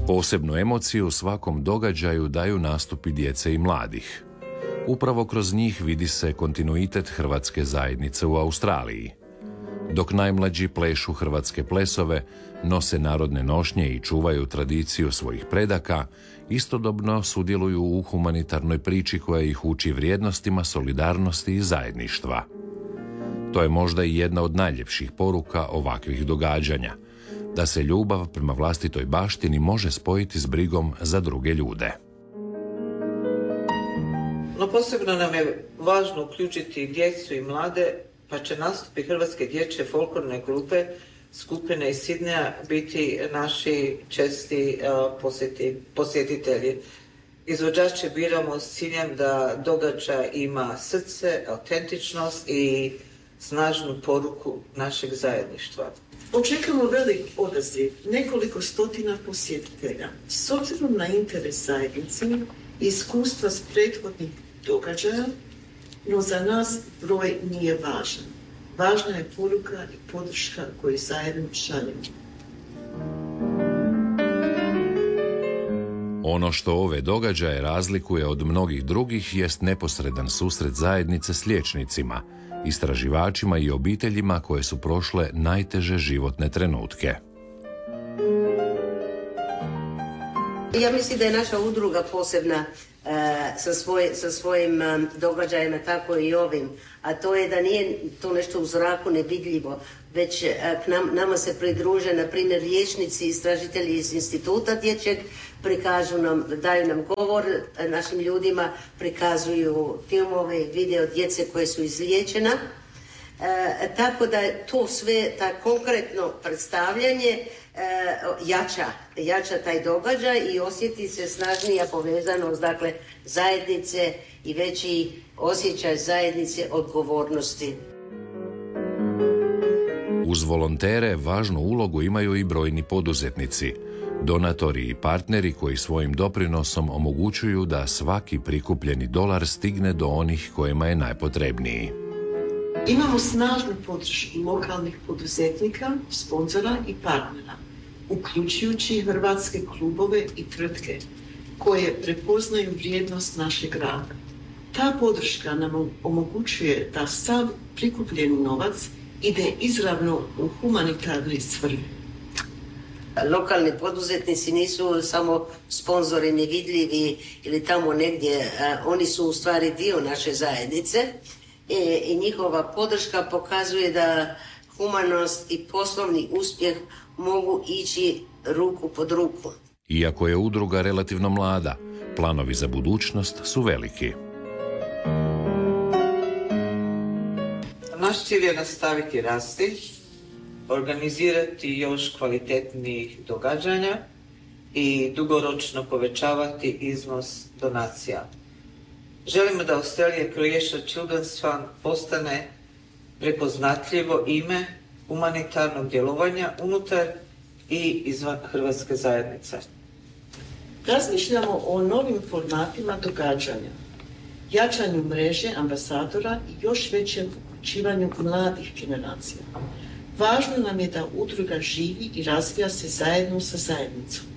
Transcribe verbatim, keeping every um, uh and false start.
Posebnu emociju svakom događaju daju nastupi djece i mladih. Upravo kroz njih vidi se kontinuitet hrvatske zajednice u Australiji. Dok najmlađi plešu hrvatske plesove, nose narodne nošnje i čuvaju tradiciju svojih predaka, istodobno sudjeluju u humanitarnoj priči koja ih uči vrijednostima solidarnosti i zajedništva. To je možda i jedna od najljepših poruka ovakvih događanja, da se ljubav prema vlastitoj baštini može spojiti s brigom za druge ljude. No posebno nam je važno uključiti djecu i mlade, pa će nastupi Hrvatske dječje folklorne grupe skupine iz Sidneja biti naši česti uh, posjeti, posjetitelji. Izvođače biramo s ciljem da događaj ima srce, autentičnost i snažnu poruku našeg zajedništva. Očekujemo velik odaziv, nekoliko stotina posjetitelja. S obzirom na interes zajednice i iskustva s prethodnih događaja, no za nas broj nije važan. Važna je poruka i podrška koju zajedno šaljemo. Ono što ove događaje razlikuje od mnogih drugih jest neposredan susret zajednice s liječnicima, istraživačima i obiteljima koje su prošle najteže životne trenutke. Ja mislim da je naša udruga posebna uh, sa, svoj, sa svojim um, događajima, tako i ovim, a to je da nije to nešto u zraku nevidljivo, već uh, k nam, nama se pridruže, na primjer, liječnici, istražitelji iz instituta dječjeg, prikažu nam, daju nam govor našim ljudima, prikazuju filmove i video djece koje su izliječena. E, tako da je to sve, ta konkretno predstavljanje e, jača, jača taj događaj i osjeti se snažnija povezanost, dakle, zajednice i veći osjećaj zajednice odgovornosti. Uz volontere važnu ulogu imaju i brojni poduzetnici, donatori i partneri koji svojim doprinosom omogućuju da svaki prikupljeni dolar stigne do onih kojima je najpotrebniji. Imamo snažnu podršku lokalnih poduzetnika, sponzora i partnera, uključujući hrvatske klubove i tvrtke koje prepoznaju vrijednost našeg grada. Ta podrška nam omogućuje da sav prikupljeni novac ide izravno u humanitarne svrhe. Lokalni poduzetnici nisu samo sponzori nevidljivi ili tamo negdje, oni su u stvari dio naše zajednice. I, i njihova podrška pokazuje da humanost i poslovni uspjeh mogu ići ruku pod ruku. Iako je udruga relativno mlada, planovi za budućnost su veliki. Naš cilj je nastaviti rasti, organizirati još kvalitetnijih događanja i dugoročno povećavati iznos donacija. Želimo da Australia Croatia Children's Fund postane prepoznatljivo ime humanitarnog djelovanja unutar i izvan hrvatske zajednice. Razmišljamo o novim formatima događanja, jačanju mreže ambasadora i još većem uključivanju mladih generacija. Važno nam je da udruga živi i razvija se zajedno sa zajednicom.